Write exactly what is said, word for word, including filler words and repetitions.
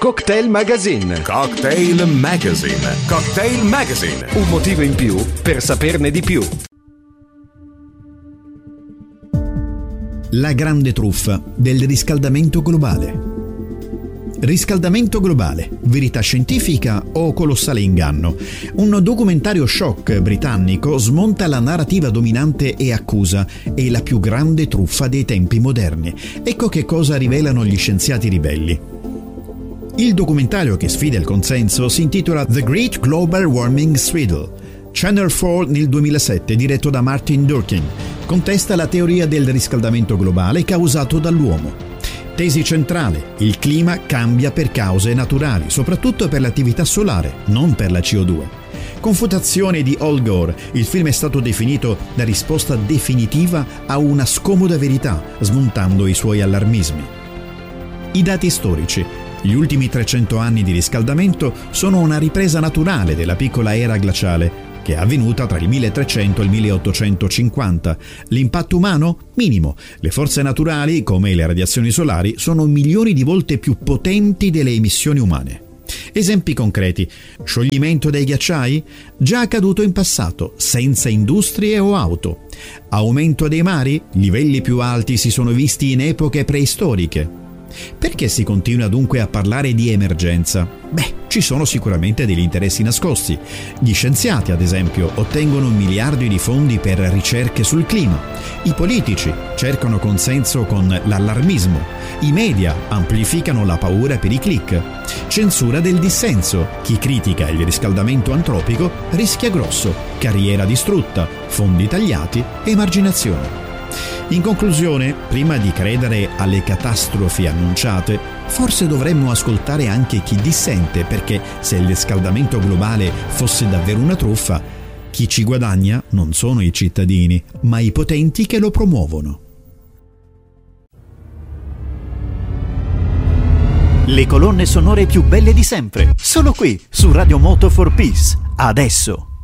Cocktail Magazine. Cocktail Magazine. Cocktail Magazine. Un motivo in più per saperne di più. La grande truffa del riscaldamento globale. Riscaldamento globale, verità scientifica o colossale inganno? Un documentario shock britannico smonta la narrativa dominante e accusa è la più grande truffa dei tempi moderni. Ecco che cosa rivelano gli scienziati ribelli. Il documentario che sfida il consenso si intitola The Great Global Warming Swindle. Channel quattro nel duemilasette, diretto da Martin Durkin, contesta la teoria del riscaldamento globale causato dall'uomo. Tesi centrale: il clima cambia per cause naturali, soprattutto per l'attività solare, non per la C O due. Confutazione di Al Gore, il film è stato definito la risposta definitiva a una scomoda verità, smontando i suoi allarmismi. I dati storici. Gli ultimi trecento anni di riscaldamento sono una ripresa naturale della piccola era glaciale, che è avvenuta tra il milletrecento e il milleottocentocinquanta. L'impatto umano? Minimo. Le forze naturali, come le radiazioni solari, sono milioni di volte più potenti delle emissioni umane. Esempi concreti: scioglimento dei ghiacciai? Già accaduto in passato, senza industrie o auto. Aumento dei mari? Livelli più alti si sono visti in epoche preistoriche. Perché si continua dunque a parlare di emergenza? Beh, ci sono sicuramente degli interessi nascosti. Gli scienziati, ad esempio, ottengono miliardi di fondi per ricerche sul clima. I politici cercano consenso con l'allarmismo. I media amplificano la paura per i click. Censura del dissenso. Chi critica il riscaldamento antropico rischia grosso. Carriera distrutta, fondi tagliati, emarginazione. In conclusione, prima di credere alle catastrofi annunciate, forse dovremmo ascoltare anche chi dissente, perché se il riscaldamento globale fosse davvero una truffa, chi ci guadagna non sono i cittadini, ma i potenti che lo promuovono. Le colonne sonore più belle di sempre, solo qui su Radio Moto for Peace. Adesso.